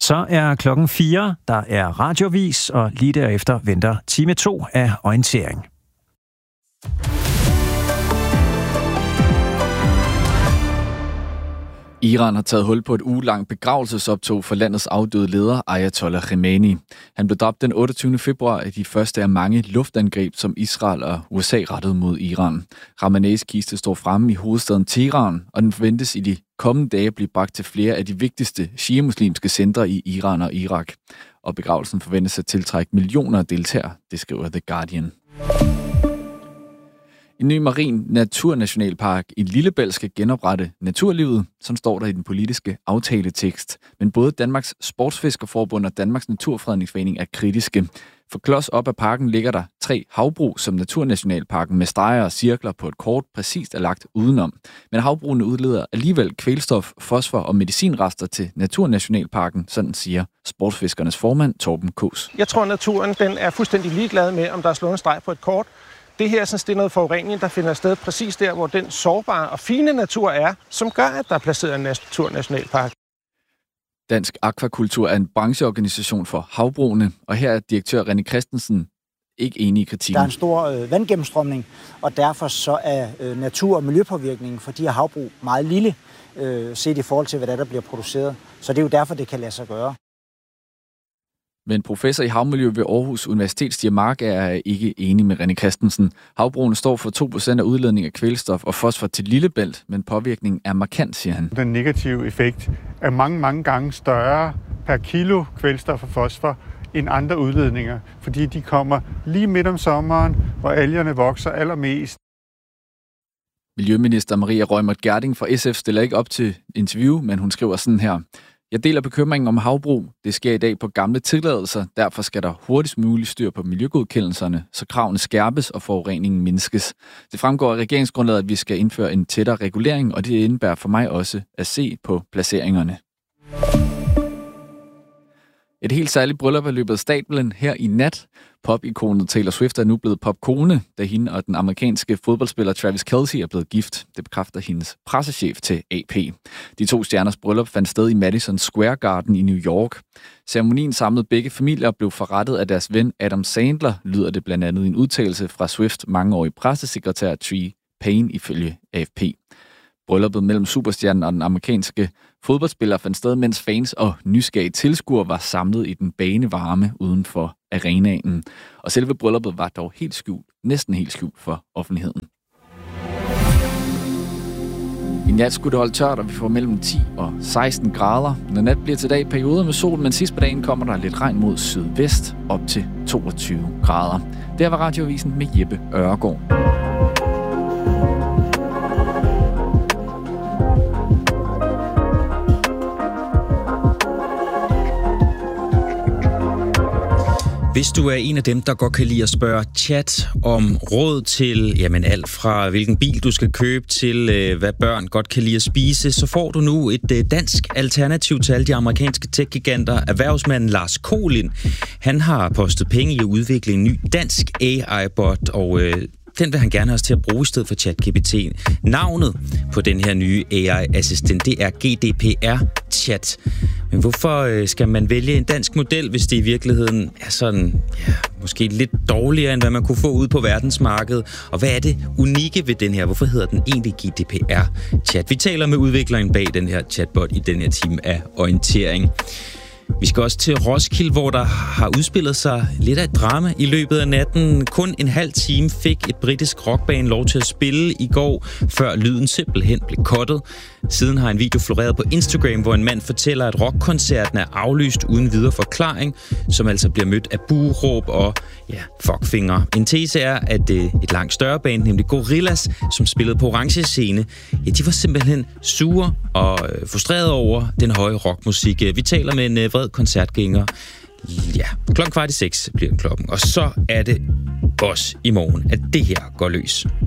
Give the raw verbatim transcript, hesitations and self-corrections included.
Så er klokken fire, der er radiovis, og lige derefter venter time to af orientering. Iran har taget hul på et ugelangt begravelsesoptog for landets afdøde leder, Ayatollah Khamenei. Han blev dræbt den otteogtyvende februar i de første af mange luftangreb, som Israel og U S A rettede mod Iran. Khameneis kiste står fremme i hovedstaden Teheran, og den forventes i de kommende dage blive bragt til flere af de vigtigste shia-muslimske centre i Iran og Irak. Og begravelsen forventes at tiltrække millioner af deltagere, det skriver The Guardian. En ny marin naturnationalpark i Lillebælt skal genoprette naturlivet, som står der i den politiske aftaletekst. Men både Danmarks Sportsfiskerforbund og Danmarks Naturfredningsforening er kritiske. For klods op af parken ligger der tre havbrug, som naturnationalparken med streger og cirkler på et kort præcist er lagt udenom. Men havbrugene udleder alligevel kvælstof, fosfor og medicinrester til naturnationalparken, sådan siger sportsfiskernes formand Torben Kaas. Jeg tror, at naturen den er fuldstændig ligeglad med, om der er slået en streg på et kort. Det her synes, det er noget forurening, der finder sted præcis der, hvor den sårbare og fine natur er, som gør, at der er placeret en naturnationalpark. Dansk Akvakultur er en brancheorganisation for havbrugene, og her er direktør René Christensen ikke enig i kritikken. Der er en stor øh, vandgennemstrømning, og derfor så er øh, natur- og miljøpåvirkningen for de her havbrug meget lille, øh, set i forhold til, hvad der, der bliver produceret. Så det er jo derfor, det kan lade sig gøre. Men professor i havmiljø ved Aarhus Universitet, Stier Mark, er ikke enig med René Christensen. Havbrugene står for to procent af udledning af kvælstof og fosfor til Lillebælt, men påvirkningen er markant, siger han. Den negative effekt er mange, mange gange større per kilo kvælstof og fosfor end andre udledninger, fordi de kommer lige midt om sommeren, hvor algerne vokser allermest. Miljøminister Maria Reumert Gjerding fra S F stiller ikke op til interview, men hun skriver sådan her. Jeg deler bekymringen om havbrug. Det sker i dag på gamle tilladelser. Derfor skal der hurtigst muligt styr på miljøgodkendelserne, så kravene skærpes og forureningen mindskes. Det fremgår af regeringsgrundlaget, at vi skal indføre en tættere regulering, og det indebærer for mig også at se på placeringerne. Et helt særligt bryllup er løbet af stablen her i nat. Pop-ikonet Taylor Swift er nu blevet popkone, da hende og den amerikanske fodboldspiller Travis Kelce er blevet gift. Det bekræfter hendes pressechef til A P. De to stjerners bryllup fandt sted i Madison Square Garden i New York. Ceremonien samlede begge familier og blev forrettet af deres ven Adam Sandler, lyder det blandt andet i en udtalelse fra Swift mangeårige pressesekretær Tree Payne ifølge A F P. Brylluppet mellem superstjernen og den amerikanske fodboldspiller fandt sted, mens fans og nysgerrige tilskuere var samlet i den banevarme uden for arenaen. Og selve brylluppet var dog helt skjult, næsten helt skjult for offentligheden. I nat skulle det holde tørt, og vi får mellem ti og seksten grader. Når nat bliver til dag perioder med sol, men sidst på dagen kommer der lidt regn mod sydvest op til toogtyve grader. Der var Radioavisen med Jeppe Øregård. Hvis du er en af dem, der godt kan lide at spørge chat om råd til jamen alt fra hvilken bil du skal købe til øh, hvad børn godt kan lide at spise, så får du nu et øh, dansk alternativ til alle de amerikanske tech-giganter. Erhvervsmanden Lars Kolin, han har postet penge i at udvikle en ny dansk A I-bot, og øh, den vil han gerne have os til at bruge i stedet for ChatGPT. Navnet på den her nye A I-assistent, det er G D P R-chat. Men hvorfor skal man vælge en dansk model, hvis det i virkeligheden er sådan, ja, måske lidt dårligere, end hvad man kunne få ud på verdensmarkedet? Og hvad er det unikke ved den her? Hvorfor hedder den egentlig G D P R-chat? Vi taler med udvikleren bag den her chatbot i den her time af orientering. Vi skal også til Roskilde, hvor der har udspillet sig lidt af et drama i løbet af natten. Kun en halv time fik et britisk rockband lov til at spille i går, før lyden simpelthen blev cuttet. Siden har en video floreret på Instagram, hvor en mand fortæller, at rockkoncerten er aflyst uden videre forklaring, som altså bliver mødt af bueråb og ja, fuckfinger. En tese er, at et langt større band, nemlig Gorillaz, som spillede på Orange Scene, ja, de var simpelthen sure og frustrerede over den høje rockmusik. Vi taler med en vred koncertgænger. Ja, klokken kvart i seks bliver den klokken. Og så er det også i morgen, at det her går løs.